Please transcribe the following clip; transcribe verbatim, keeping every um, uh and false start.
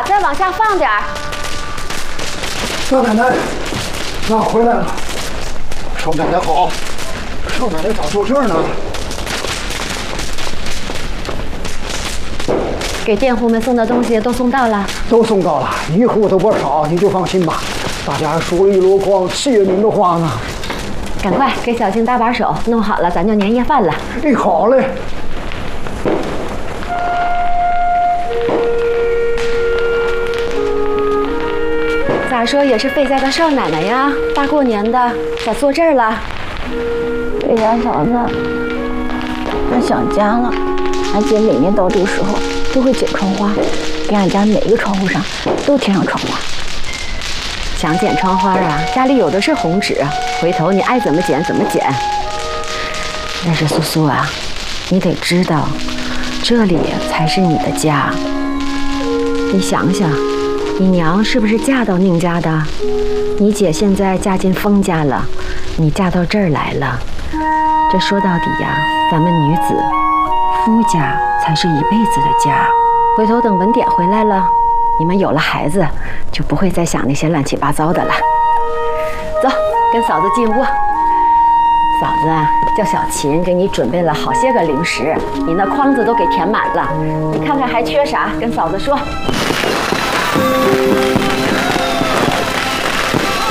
了，再往下放点儿。 少奶奶，俺回来了。少奶奶好，少奶奶咋坐这儿呢？ 给佃户们送的东西都送到了， 都送到了，一户都不少，你就放心吧。大家数一箩筐，谢您的话呢。 赶快给小静搭把手，弄好了咱就年夜饭了。 哎，好嘞。 咋说也是费家的少奶奶呀，大过年的咋坐这儿了？ 费家嫂子，俺想家了。俺姐每年到这个时候都会剪窗花，给俺家每个窗户上都贴上窗花。 想剪窗花啊？家里有的是红纸，回头你爱怎么剪怎么剪。但是苏苏啊，你得知道，这里才是你的家。你想想，你娘是不是嫁到宁家的？你姐现在嫁进封家了，你嫁到这儿来了。这说到底呀，咱们女子，夫家才是一辈子的家。回头等文典回来了，你们有了孩子，就不会再想那些乱七八糟的了。走，跟嫂子进屋。嫂子啊，叫小琴给你准备了好些个零食，你那筐子都给填满了。你看看还缺啥，跟嫂子说。